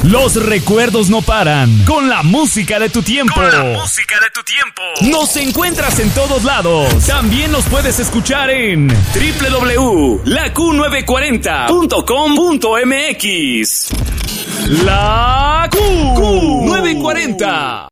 Los recuerdos no paran. Con la música de tu tiempo. Nos encuentras en todos lados. También nos puedes escuchar en www.laQ940.com.mx. La Q940.